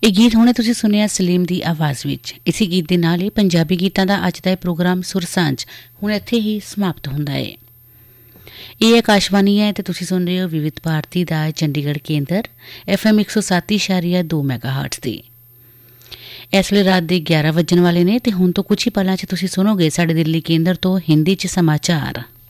ਇਹ ਗੀਤ ਹੁਣੇ ਤੁਸੀਂ ਸੁਣਿਆ ਸਲੀਮ ਦੀ ਆਵਾਜ਼ ਵਿੱਚ। ਇਸੇ ਗੀਤ ਦੇ ਨਾਲ ਹੀ ਪੰਜਾਬੀ ਗੀਤਾਂ ਦਾ ਅੱਜ ਦਾ ਇਹ ਪ੍ਰੋਗਰਾਮ ਸੁਰ ਸਾਂਝ ਹੁਣ ਇੱਥੇ ਹੀ ਸਮਾਪਤ ਹੁੰਦਾ ਹੈ। ਇਹ ਆਕਾਸ਼ਵਾਣੀ ਹੈ ਤੇ ਤੁਸੀਂ ਸੁਣ ਰਹੇ ਹੋ ਵਿਵਿਧ ਭਾਰਤੀ ਦਾ ਚੰਡੀਗੜ੍ਹ ਕੇਂਦਰ FM 107.2 ਮੈਗਾਹਰਟਜ਼ ਤੇ। ਇਸ ਵੇਲੇ ਰਾਤ ਦੇ 11 ਵੱਜਣ ਵਾਲੇ ਨੇ ਤੇ ਹੁਣ ਤੋਂ ਕੁਝ ਹੀ ਪਲਾਂ 'ਚ ਤੁਸੀਂ ਸੁਣੋਗੇ ਸਾਡੇ ਦਿੱਲੀ ਕੇਂਦਰ ਤੋਂ ਹਿੰਦੀ 'ਚ ਸਮਾਚਾਰ।